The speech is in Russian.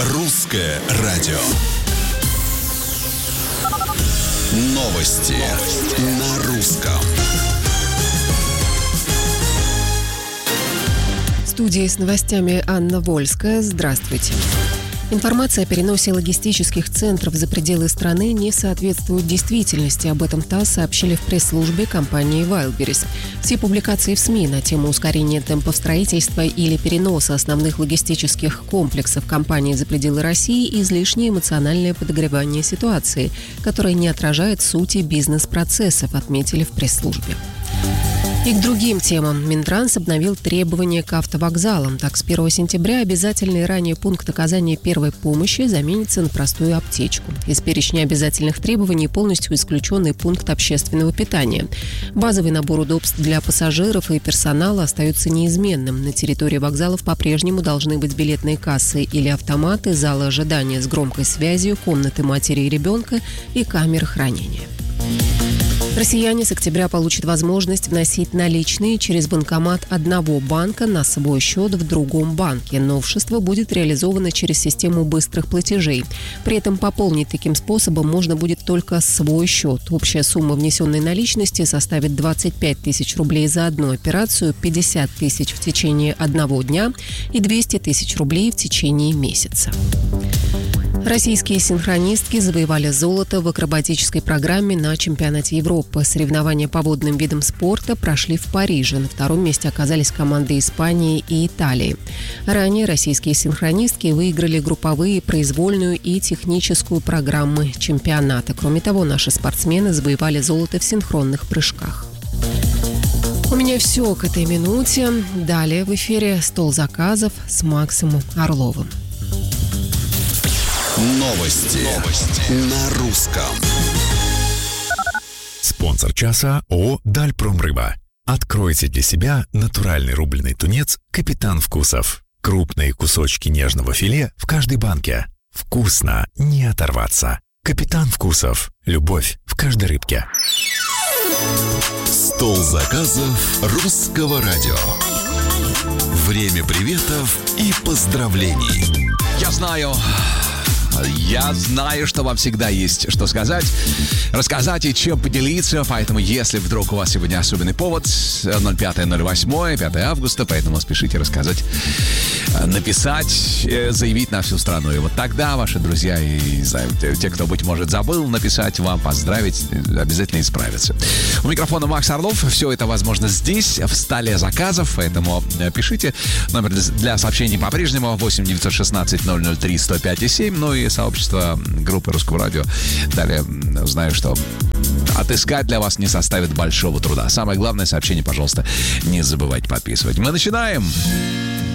Русское радио. Новости на русском. В студии с новостями Анна Вольская. Здравствуйте. Информация о переносе логистических центров за пределы страны не соответствует действительности. Об этом ТАСС сообщили в пресс-службе компании Wildberries. Все публикации в СМИ на тему ускорения темпов строительства или переноса основных логистических комплексов компании за пределы России – излишнее эмоциональное подогревание ситуации, которое не отражает сути бизнес-процессов, отметили в пресс-службе. И к другим темам. Минтранс обновил требования к автовокзалам. Так, с 1 сентября обязательный ранее пункт оказания первой помощи заменится на простую аптечку. Из перечня обязательных требований полностью исключенный пункт общественного питания. Базовый набор удобств для пассажиров и персонала остается неизменным. На территории вокзалов по-прежнему должны быть билетные кассы или автоматы, залы ожидания с громкой связью, комнаты матери и ребенка и камеры хранения. Россияне с октября получат возможность вносить наличные через банкомат одного банка на свой счет в другом банке. Новшество будет реализовано через систему быстрых платежей. При этом пополнить таким способом можно будет только свой счет. Общая сумма внесенной наличности составит 25 тысяч рублей за одну операцию, 50 тысяч в течение одного дня и 200 тысяч рублей в течение месяца. Российские синхронистки завоевали золото в акробатической программе на чемпионате Европы. Соревнования по водным видам спорта прошли в Париже. На втором месте оказались команды Испании и Италии. Ранее российские синхронистки выиграли групповые, произвольную и техническую программы чемпионата. Кроме того, наши спортсмены завоевали золото в синхронных прыжках. У меня все к этой минуте. Далее в эфире «Стол заказов» с Максом Орловым. Новости на русском. Спонсор часа ООО «Дальпромрыба». Откройте для себя натуральный рубленый тунец «Капитан Вкусов». Крупные кусочки нежного филе в каждой банке. Вкусно, не оторваться. «Капитан Вкусов». Любовь в каждой рыбке. Стол заказов русского радио. Время приветов и поздравлений. Я знаю, что вам всегда есть что сказать, рассказать и чем поделиться, поэтому если вдруг у вас сегодня особенный повод, 05.08, 5 августа, поэтому спешите рассказать, написать, заявить на всю страну. И вот тогда ваши друзья и те, кто, быть может, забыл написать вам, поздравить, обязательно исправятся. У микрофона Макс Орлов. Все это возможно здесь, в столе заказов, поэтому пишите. Номер для сообщений по-прежнему 8 916 003 105 7. Ну и сообщество группы Русского радио. Далее знаю, что отыскать для вас не составит большого труда. Самое главное, сообщение, пожалуйста, не забывайте подписывать. Мы начинаем!